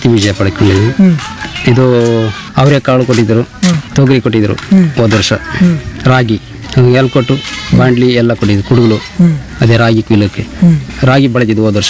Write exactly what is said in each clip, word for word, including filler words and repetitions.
ಹತ್ತಿ ಬೀಜ ಪಡ್ಕೊಂಡಿದ್ವಿ. ಇದು ಅವರೆಕಾಳು ಕೊಟ್ಟಿದ್ದರು, ತೊಗರಿ ಕೊಟ್ಟಿದ್ದರು ಹೋದ ವರ್ಷ. ರಾಗಿ ಎಲ್ ಕೊಟ್ಟು ಬಾಂಡ್ಲಿ ಎಲ್ಲ ಕೊಟ್ಟಿದ್ರು, ಕುಡುಗಲು ಅದೇ ರಾಗಿ ಕುಯ್ಲಕ್ಕೆ ರಾಗಿ ಬೆಳೆದಿದ್ದು ಹೋದ ವರ್ಷ.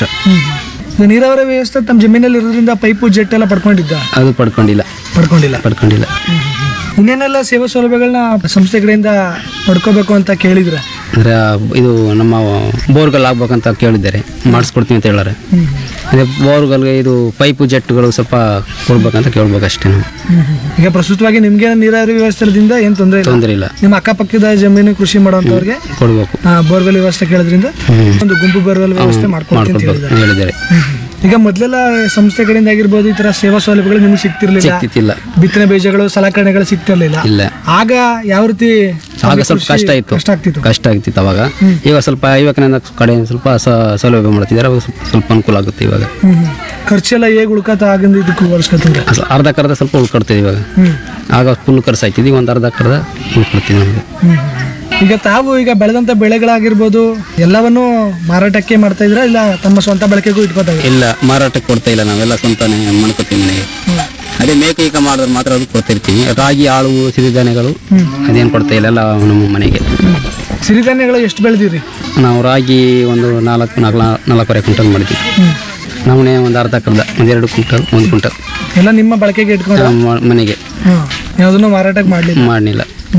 ನೀರಾವರಿ ವ್ಯವಸ್ಥೆ ತಮ್ಮ ಜಮೀನಲ್ಲಿ ಇರೋದ್ರಿಂದ ಪೈಪು ಜೆಟ್ ಎಲ್ಲ ಪಡ್ಕೊಂಡಿದ್ದ? ಅದು ಪಡ್ಕೊಂಡಿಲ್ಲ ಪಡ್ಕೊಂಡಿಲ್ಲ ಪಡ್ಕೊಂಡಿಲ್ಲ ಇನ್ನೇನೆಲ್ಲ ಸೇವಾ ಸೌಲಭ್ಯಗಳನ್ನ ಸಂಸ್ಥೆ ಕಡೆಯಿಂದ ಪಡ್ಕೋಬೇಕು ಅಂತ ಕೇಳಿದ್ರೆ? ಅಂದರೆ ಇದು ನಮ್ಮ ಬೋರ್ಗಲ್ ಆಗ್ಬೇಕಂತ ಕೇಳಿದ್ದಾರೆ, ಮಾಡಿಸ್ಕೊಡ್ತೀವಿ ಅಂತ ಹೇಳಾರೆ. ಅದೇ ಬೋರ್ಗಲ್ಗೆ ಇದು ಪೈಪು ಜೆಟ್ಗಳು ಸ್ವಲ್ಪ ಕೊಡ್ಬೇಕಂತ ಕೇಳ್ಬೇಕಷ್ಟೇ ನಾವು. ಈಗ ಪ್ರಸ್ತುತವಾಗಿ ನಿಮ್ಗೆ ನೀರಾವರಿ ವ್ಯವಸ್ಥೆದಿಂದ ಏನು ತೊಂದರೆ ಇಲ್ಲ? ತೊಂದರೆ ಇಲ್ಲ. ನಿಮ್ಮ ಅಕ್ಕಪಕ್ಕದ ಜಮೀನು ಕೃಷಿ ಮಾಡುವಂತವ್ರಿಗೆ ಕೊಡ್ಬೇಕು. ಬೋರ್ವೆಲ್ ವ್ಯವಸ್ಥೆ ಕೇಳೋದ್ರಿಂದ ಒಂದು ಗುಂಪು ಬೋರ್ವೆಲ್ ವ್ಯವಸ್ಥೆ ಮಾಡ್ಕೊಡ್ತೀನಿ ಅಂತ ಹೇಳಿದ್ದಾರೆ. ಈಗ ಮೊದಲೆಲ್ಲ ಸಂಸ್ಥೆ ಕಡೆಯಿಂದ ಆಗಿರ್ಬೋದು ಈ ತರ ಸೇವಾ ಸೌಲಭ್ಯಗಳು ನಿಮ್ಗೆ ಸಿಗ್ತಿರ್ಲಿಲ್ಲ, ಸಿಗ್ತಿಲ್ಲ. ಬಿತ್ತನೆ ಬೀಜಗಳು ಸಲಕರಣೆಗಳು ಸಿಗ್ತಿರ್ಲಿಲ್ಲ. ಇಲ್ಲ, ಆಗ ಯಾವ ರೀತಿ ಆಗ ಸ್ವಲ್ಪ ಕಷ್ಟ ಇತ್ತು, ಕಷ್ಟ ಆಗ್ತಿತ್ತು ಕಷ್ಟ ಆಗ್ತಿತ್ತು ಅವಾಗ. ಈಗ ಸ್ವಲ್ಪ ಯುವಕನ ಕಡೆ ಸ್ವಲ್ಪ ಸೌಲಭ್ಯ ಮಾಡ್ತಿದ್ದಾರೆ, ಅವಾಗ ಸ್ವಲ್ಪ ಅನುಕೂಲ ಆಗುತ್ತೆ ಇವಾಗ. ಖರ್ಚೆಲ್ಲ ಹೇಗೆ ಉಳ್ಕತ ಆಗಿಂದ ಇದಕ್ಕೂ ವರ್ಷಕತ್ತಂದ್ರೆ? ಅರ್ಧ ಕರ್ಧ ಸ್ವಲ್ಪ ಉಳ್ಕೊಡ್ತೀವಿ ಇವಾಗ. ಆಗ ಫುಲ್ ಖರ್ಚು ಆಯ್ತಿದ್ವಿ, ಒಂದು ಅರ್ಧ ಕರ್ಧ ಉಳ್ಕೊಡ್ತೀವಿ ನಮಗೆ. ಈಗ ತಾವು ಈಗ ಬೆಳೆದಂತ ಬೆಳೆಗಳಾಗಿರ್ಬೋದು ಎಲ್ಲವನ್ನೂ ಮಾರಾಟಕ್ಕೆ ಮಾಡ್ತಾ ಇದ್ರ ಇಲ್ಲ ತಮ್ಮ ಸ್ವಂತ ಬಳಕೆಗೂ ಇಟ್ಕೋತಾ ಇದ್ದೀರಾ? ಇಲ್ಲ, ಮಾರಾಟಕ್ಕೆ ಕೊಡ್ತಾ ಇಲ್ಲ, ನಾವೆಲ್ಲ ಸ್ವಂತನೇ ಮಾಡ್ಕೊತೀವಿ ಮನೆಗೆ. ಅದೇ ಮೇಕೆ ಈಗ ಮಾಡಿದ್ರೆ ಮಾತ್ರ ಅದು ಕೊಡ್ತಿರ್ತೀವಿ. ರಾಗಿ, ಆಳು, ಸಿರಿಧಾನ್ಯಗಳು ಅದೇನು ಕೊಡ್ತಾ ಇಲ್ಲ, ಎಲ್ಲ ನಮ್ಮ ಮನೆಗೆ. ಸಿರಿಧಾನ್ಯಗಳು ಎಷ್ಟು ಬೆಳೆದಿರಿ? ನಾವು ರಾಗಿ ಒಂದು ನಾಲ್ಕು ನಾಲ್ಕು ನಾಲ್ಕೂವರೆ ಕ್ವಿಂಟಲ್ ಮಾಡಿದ್ವಿ. ನಮ್ಮನೆ ಒಂದು ಅರ್ಧ ಕರ್ಧ ಒಂದು ಎರಡು ಕ್ವಿಂಟಲ್ ಒಂದು ಕ್ವಿಂಟಲ್ ಎಲ್ಲ ನಿಮ್ಮ ಬಳಕೆಗೆ ಇಟ್ಕೊಂಡು ಮನೆಗೆ. ಯಾವುದನ್ನು ಮಾರಾಟಕ್ಕೆ ಮಾಡಲಿಲ್ಲ? ಮಾಡಲಿಲ್ಲ.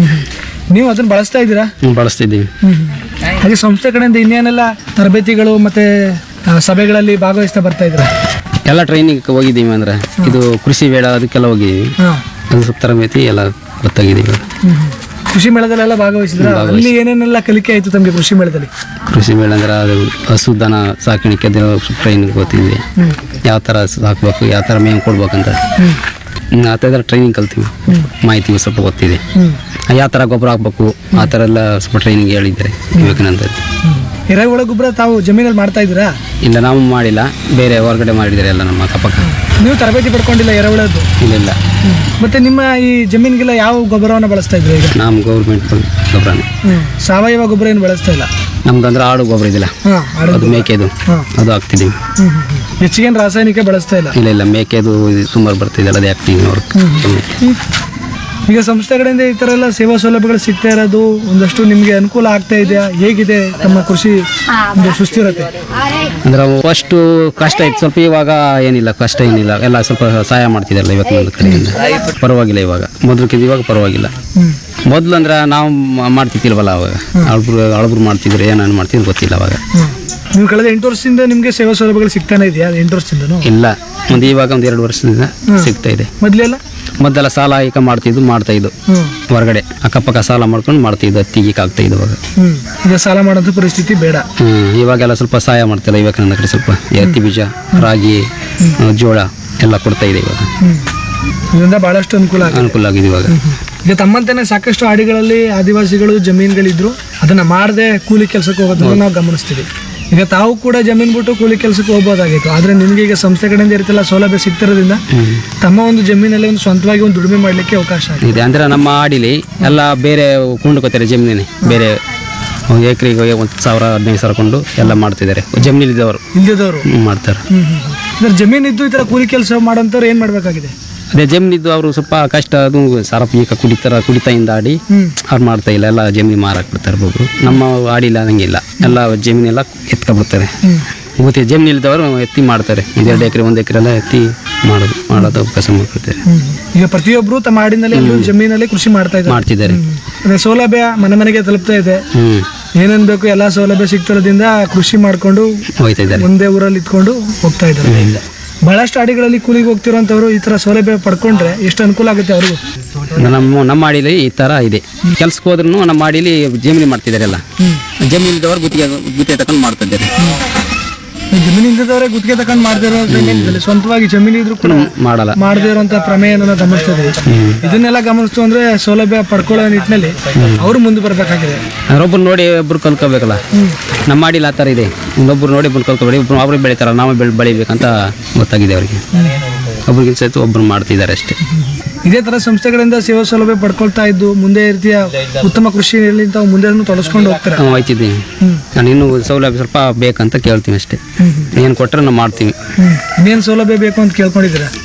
ನೀವು ಅದನ್ನ ಬಳಸ್ತಾ ಇದ್ದೀರಾ? ಬಳಸ್ತಿದ್ದೀವಿ. ಹಾಗೆ ಸಂಸ್ಥೆ ಕಡೆಯಿಂದ ಇನ್ನೇನೆಲ್ಲ ತರಬೇತಿಗಳು ಮತ್ತೆ ಸಭೆಗಳಲ್ಲಿ ಭಾಗವಹಿಸ್ತಾ ಬರ್ತಾ ಇದ್ದೀರಾ? ಎಲ್ಲ ಟ್ರೈನಿಂಗ್ ಹೋಗಿದ್ದೀವಿ. ಅಂದ್ರೆ ಇದು ಕೃಷಿ ಬೇಡ ಅದಕ್ಕೆಲ್ಲ ಹೋಗಿದ್ದೀವಿ. ಅದು ಸ್ವಲ್ಪ ತರಬೇತಿ ಎಲ್ಲ ಗೊತ್ತಾಗಿದ್ದೀವಿ. ಕೃಷಿ ಮೇಳದಲ್ಲೆಲ್ಲ ಭಾಗವಹಿಸಿದ್ರ? ಅಲ್ಲಿ ಏನೇನೆಲ್ಲ ಕಲಿಕೆ ಆಯ್ತು ತಮಗೆ ಕೃಷಿ ಮೇಳದಲ್ಲಿ? ಕೃಷಿ ಮೇಳ ಅಂದ್ರೆ ಅದು ಹಸು ದನ ಸಾಕಾಣಿಕೆ ಟ್ರೈನಿಂಗ್ ಗೊತ್ತಿದ್ವಿ. ಯಾವ ಥರ ಸಾಕ್ಬೇಕು, ಯಾವ ಥರ ಮೇವು ಕೊಡ್ಬೇಕಂತ ಆ ಥರ ಟ್ರೈನಿಂಗ್ ಕಲ್ತೀವಿ. ಮಾಹಿತಿ ಸ್ವಲ್ಪ ಗೊತ್ತಿದೆ. ಯಾವ ಥರ ಗೊಬ್ಬರ ಹಾಕ್ಬೇಕು ಆ ಥರ ಎಲ್ಲ ಸ್ವಲ್ಪ ಟ್ರೈನಿಂಗ್ ಹೇಳಿದ್ದಾರೆ ವಿವೇಕಾನಂದ. ಎರೆಹುಳ ಗೊಬ್ಬರ ತಾವು ಜಮೀನಲ್ಲಿ ಮಾಡ್ತಾ ಇದ್ದೀರಾ? ಇಲ್ಲ, ನಾವು ಮಾಡಿಲ್ಲ, ಬೇರೆ ಹೊರಗಡೆ ಮಾಡಿದ್ದಾರೆ ಎಲ್ಲ ನಮ್ಮ ಅಕ್ಕಪಕ್ಕ. ನೀವು ತರಬೇತಿ ಪಡ್ಕೊಂಡಿಲ್ಲ ಎರೆಹುಳದ್ದು? ಇಲ್ಲ ಇಲ್ಲ. ಮತ್ತೆ ನಿಮ್ಮ ಈ ಜಮೀನಿಗೆಲ್ಲ ಯಾವ ಗೊಬ್ಬರವನ್ನು ಬಳಸ್ತಾ ಇದ್ರೆ ಈಗ? ನಮ್ಮ ಗೌರ್ಮೆಂಟ್ ಗೊಬ್ಬರನೇ. ಸಾವಯವ ಗೊಬ್ಬರ ಏನು ಬಳಸ್ತಾ ಇಲ್ಲ? ನಮ್ದು ಅಂದ್ರೆ ಆಡು ಗೊಬ್ಬರ ಇದಿಲ್ಲ, ಅದು ಮೇಕೆದು, ಅದು ಹಾಕ್ತಿದ್ದೀವಿ. ಹೆಚ್ಚಿಗೆ ರಾಸಾಯನಿಕ ಬಳಸ್ತಾ ಇಲ್ಲ? ಇಲ್ಲ ಇಲ್ಲ, ಮೇಕೆದು ಸುಮಾರು ಬರ್ತಿದ್ದಲ್ಲ, ಅದೇ ಹಾಕ್ತೀವಿ ನಾವು. ಈಗ ಸಂಸ್ಥೆ ಕಡೆಯಿಂದ ಈ ಥರ ಎಲ್ಲ ಸೇವಾ ಸೌಲಭ್ಯಗಳು ಸಿಗ್ತಾ ಇರೋದು ಒಂದಷ್ಟು ನಿಮಗೆ ಅನುಕೂಲ ಆಗ್ತಾ ಇದೆಯಾ? ಹೇಗಿದೆ ತಮ್ಮ ಕೃಷಿ ಒಂದು ಸುಸ್ಥಿರತೆ? ಅಂದ್ರೆ ಫಸ್ಟು ಕಷ್ಟ ಇತ್ತು ಸ್ವಲ್ಪ, ಇವಾಗ ಏನಿಲ್ಲ, ಕಷ್ಟ ಏನಿಲ್ಲ, ಎಲ್ಲ ಸ್ವಲ್ಪ ಸಹಾಯ ಮಾಡ್ತಿದ್ದಾರಲ್ಲ ಇವತ್ತು ನನ್ನ ಕಡೆಯಿಂದ. ಪರವಾಗಿಲ್ಲ ಇವಾಗ, ಮೊದಲಕ್ಕಿಂತ ಇವಾಗ ಪರವಾಗಿಲ್ಲ. ಮೊದಲು ಅಂದ್ರೆ ನಾವು ಮಾಡ್ತಿದ್ದಿಲ್ವಲ್ಲ ಅವಾಗ, ಅಳಬ್ರು ಅಳಬ್ರು ಮಾಡ್ತಿದ್ರು, ಏನೇನು ಮಾಡ್ತಿದ್ರು ಗೊತ್ತಿಲ್ಲ ಅವಾಗ. ನೀವು ಕಳೆದ ಎಂಟು ವರ್ಷದಿಂದ ನಿಮಗೆ ಸೇವಾ ಸೌಲಭ್ಯಗಳು ಸಿಗ್ತಾನೆ ಇದೆಯಾ? ಎಂಟು ವರ್ಷದಿಂದ ಇಲ್ಲ, ಒಂದು ಇವಾಗ ಒಂದು ಎರಡು ವರ್ಷದಿಂದ ಸಿಗ್ತಾ ಇದೆ. ಮೊದಲೆಲ್ಲ ಮೊದಲೆಲ್ಲ ಸಾಲ ಈಗ ಮಾಡ್ತಿದ್ದು ಮಾಡ್ತಾ ಇದ್ದು ಹೊರಗಡೆ ಅಕ್ಕಪಕ್ಕ ಸಾಲ ಮಾಡ್ಕೊಂಡು ಮಾಡ್ತಿದ್ದು, ಹತ್ತಿಗೆ ಆಗ್ತಾ ಇದ್ದು ಅವಾಗ. ಈಗ ಸಾಲ ಮಾಡೋಂಥ ಪರಿಸ್ಥಿತಿ ಬೇಡ. ಹ್ಮ್ ಇವಾಗೆಲ್ಲ ಸ್ವಲ್ಪ ಸಹಾಯ ಮಾಡ್ತಿಲ್ಲ ಇವಾಗ ನನ್ನ ಕಡೆ. ಸ್ವಲ್ಪ ಹತ್ತಿ ಬೀಜ, ರಾಗಿ, ಜೋಳ ಎಲ್ಲ ಕೊಡ್ತಾ ಇದೆ ಇವಾಗ. ಇದರಿಂದ ಬಹಳಷ್ಟು ಅನುಕೂಲ ಅನುಕೂಲ ಆಗಿದೆ ಇವಾಗ. ಈಗ ತಮ್ಮಂತಾನೆ ಸಾಕಷ್ಟು ಹಾಡಿಗಳಲ್ಲಿ ಆದಿವಾಸಿಗಳು ಜಮೀನುಗಳಿದ್ರು, ಅದನ್ನ ಮಾಡದೆ ಕೂಲಿ ಕೆಲಸಕ್ಕೆ ಹೋಗೋದನ್ನ ನಾವು ಗಮನಿಸ್ತೀವಿ. ಈಗ ತಾವು ಕೂಡ ಜಮೀನು ಬಿಟ್ಟು ಕೂಲಿ ಕೆಲಸಕ್ಕೆ ಹೋಗ್ಬೋದಾಗಿತ್ತು, ಆದ್ರೆ ನಿಮ್ಗೆ ಈಗ ಸಂಸ್ಥೆ ಕಡೆಯಿಂದ ಇರುತ್ತಲ್ಲ ಸೌಲಭ್ಯ ಸಿಗ್ತಿರೋದ್ರಿಂದ ತಮ್ಮ ಒಂದು ಜಮೀನಲ್ಲಿ ಒಂದು ಸ್ವಂತವಾಗಿ ಒಂದು ದುಡಿಮೆ ಮಾಡ್ಲಿಕ್ಕೆ ಅವಕಾಶ ಇದೆ. ಅಂದ್ರೆ ನಮ್ಮ ಹಾಡಿಲಿ ಎಲ್ಲ ಬೇರೆ ಕೊಂಡ್ಕೋತಾರೆ ಜಮೀನೇ, ಬೇರೆ ಎಕರೆಗೆ ಒಂದು ಸಾವಿರ ಹದಿನೈದು ಸಾವಿರ ಕೊಂಡು ಎಲ್ಲ ಮಾಡ್ತಿದ್ದಾರೆ. ಜಮೀನು ಇದ್ದವರು ಇಲ್ಲದವರು ಮಾಡ್ತಾರೆ. ಜಮೀನು ಇದ್ದು ಈ ತರ ಕೂಲಿ ಕೆಲಸ ಮಾಡೋಂಥವ್ರು ಏನ್ ಮಾಡ್ಬೇಕಾಗಿದೆ? ಅದೇ ಜಮೀನಿದ್ದು ಅವರು ಸ್ವಲ್ಪ ಕಷ್ಟ, ಅದು ಸರಪ್ ಈಗ ಕುಡಿತಾರ, ಕುಡಿತಾಯಿಂದ ಆಡಿ ಅವ್ರು ಮಾಡ್ತಾ ಇಲ್ಲ, ಎಲ್ಲ ಜಮೀನು ಮಾರಾಕ್ ಬಿಡ್ತಾರೆ ಒಬ್ಬೊಬ್ರು. ನಮ್ಮ ಆಡಿಲ್ಲ ಹಂಗಿಲ್ಲ, ಎಲ್ಲ ಜಮೀನೆಲ್ಲ ಎತ್ಕೊಬಿಡ್ತಾರೆ. ಮತ್ತೆ ಜಮೀನು ಇಲ್ದವರು ಎತ್ತಿ ಮಾಡ್ತಾರೆ, ಒಂದು ಎರಡು ಎಕರೆ ಒಂದು ಎಕರೆ ಎಲ್ಲ ಎತ್ತಿ ಮಾಡೋದು ಮಾಡೋದು ಅವಕಾಶ ಮಾಡ್ಕೊಳ್ತಾರೆ. ಈಗ ಪ್ರತಿಯೊಬ್ಬರು ತಮ್ಮ ಆಡಿನಲ್ಲಿ ಜಮೀನಲ್ಲಿ ಕೃಷಿ ಮಾಡ್ತಾ ಇದ್ದಾರೆ ಮಾಡ್ತಿದ್ದಾರೆ. ಅದೇ ಸೌಲಭ್ಯ ಮನೆ ಮನೆಗೆ ತಲುಪ್ತಾ ಇದೆ. ಏನೇನ್ ಬೇಕು ಎಲ್ಲಾ ಸೌಲಭ್ಯ ಸಿಗ್ತಿರೋದ್ರಿಂದ ಕೃಷಿ ಮಾಡ್ಕೊಂಡು ಹೋಗ್ತಾ ಇದ್ದಾರೆ, ಒಂದೇ ಊರಲ್ಲಿ ಇದ್ಕೊಂಡು ಹೋಗ್ತಾ ಇದ್ದಾರೆ. ಬಹಳಷ್ಟು ಹಾಡಿಗಳಲ್ಲಿ ಕೂಲಿಗೆ ಹೋಗ್ತಿರೋಂಥವ್ರು ಈ ತರ ಸೌಲಭ್ಯ ಪಡ್ಕೊಂಡ್ರೆ ಎಷ್ಟು ಅನುಕೂಲ ಆಗುತ್ತೆ ಅವ್ರಿಗೂ. ನಮ್ಮ ನಮ್ಮ ಹಾಡಿಲಿ ಈ ತರ ಇದೆ. ಕೆಲ್ಸಕ್ಕೆ ಹೋದ್ರೂ ನಮ್ಮ ಹಾಡಿಲಿ ಜಮೀನು ಮಾಡ್ತಿದ್ದಾರೆ, ಎಲ್ಲ ಜಮೀನು ಇದ್ದವರು ಗುತ್ತಿಗೆ ಗುತ್ತಿಗೆ ತಗೊಂಡು ಮಾಡ್ತಾ ಇದ್ದಾರೆ. ಜಮೀನು ಇದ್ದವರೇ ಗುತ್ತಿಗೆ ತಗೊಂಡು ಮಾಡ್ತಿರೋ ಸ್ವಂತವಾಗಿ ಜಮೀನು ಇದ್ರು ಕೂಡ ಮಾಡಲ್ಲ ಮಾಡದೇ ಇರುವಂತ ಪ್ರಮೇಯನ ಗಮನಿಸ್ತಾ ಇದೀವಿ. ಇದನ್ನೆಲ್ಲ ಗಮನಿಸ್ತು ಅಂದ್ರೆ ಸೌಲಭ್ಯ ಪಡ್ಕೊಳ್ಳೋ ನಿಟ್ಟಿನಲ್ಲಿ ಅವರು ಮುಂದೆ ಬರ್ಬೇಕಾಗಿದೆ. ಒಬ್ಬರು ನೋಡಿ ಒಬ್ರು ಕಲ್ಕೋಬೇಕಲ್ಲ. ನಮ್ಮ ಮಾಡಿಲ್ಲ ಆ ಥರ ಇದೆ, ಇನ್ನೊಬ್ರು ನೋಡಿ ಒಬ್ರು ಕಲ್ಕೋಬೇಡಿ, ಒಬ್ರು ಅವ್ರಿಗೆ ಬೆಳಿತಾರ, ನಾವು ಬೆಳೆ ಬೆಳಿಬೇಕಂತ ಗೊತ್ತಾಗಿದೆ ಅವರಿಗೆ. ಒಬ್ರಿಗೆ ಸಹಿತ ಒಬ್ರು ಮಾಡ್ತಿದ್ದಾರೆ ಅಷ್ಟೇ. ಇದೇ ತರ ಸಂಸ್ಥೆಗಳಿಂದ ಸೇವಾ ಸೌಲಭ್ಯ ಪಡ್ಕೊಳ್ತಾ ಇದ್ದು ಮುಂದೆ ರೀತಿಯ ಉತ್ತಮ ಕೃಷಿಯಲ್ಲಿ ತಾವು ಮುಂದೆ ತೊಡಸ್ಕೊಂಡು ಹೋಗ್ತಾರೆ. ಹೋಯ್ತಿದ್ದೀವಿ. ನಾನು ಇನ್ನೂ ಸೌಲಭ್ಯ ಸ್ವಲ್ಪ ಬೇಕಂತ ಕೇಳ್ತೀನಿ ಅಷ್ಟೇ. ಏನು ಕೊಟ್ಟರೆ ನಾವು ಮಾಡ್ತೀವಿ. ಇನ್ನೇನು ಸೌಲಭ್ಯ ಬೇಕು ಅಂತ ಕೇಳ್ಕೊಂಡಿದ್ದೀರಾ?